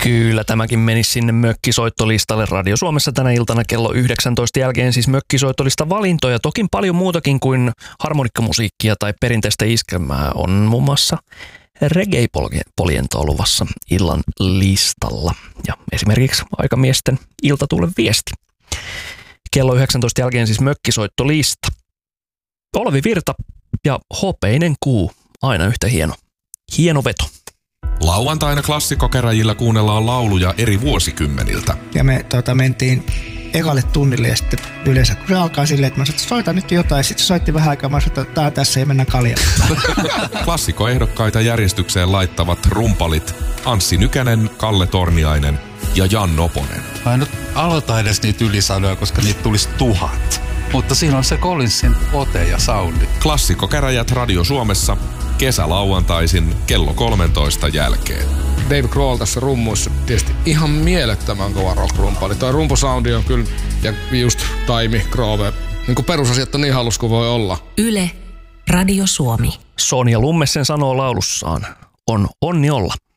Kyllä, tämäkin menisi sinne mökkisoittolistalle. Radio Suomessa tänä iltana kello 19 jälkeen siis mökkisoittolista valintoja. Toki paljon muutakin kuin harmonikkamusiikkia tai perinteistä iskelmää on muun muassa reggae-poljentoa luvassa illan listalla. Ja esimerkiksi Aikamiesten iltatuulen viesti. Kello 19 jälkeen siis mökkisoittolista. Olavi Virta ja Hopeinen kuu, aina yhtä hieno. Hieno veto. Lauantaina klassikkokäräjillä kuunnellaan lauluja eri vuosikymmeniltä. Ja me mentiin ekalle tunnille ja sitten yleensä kun se alkaa silleen, että mä sanoin, että soita nyt jotain. Ja sitten soitti vähän aikaa, mä sanoin, että tää tässä ei mennä kaljaan. Klassikkoehdokkaita järjestykseen laittavat rumpalit Anssi Nykänen, Kalle Torniainen ja Jan Noponen. Mä en nyt aloita edes niitä ylisanoja, koska niitä tulisi 1000. Mutta siinä on se Collinsin ote ja soundi. Klassikkokäräjät Radio Suomessa kesälauantaisin kello 13 jälkeen. Dave Grohl tässä rummuissa tietysti ihan mielettömän kova rock-rumpali. Toi rumpusoundi on kyllä, ja just Taimi, Groove, niin kuin perusasiat on niin hallus kuin voi olla. Yle, Radio Suomi. Sonja Lummessen sanoo laulussaan, on onni olla.